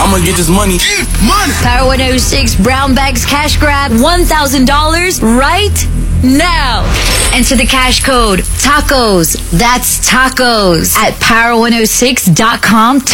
I'ma get this money. Money! Power 106 Brown Bags Cash Grab $1,000 right now. Enter the cash code TACOS. That's tacos at power106.com.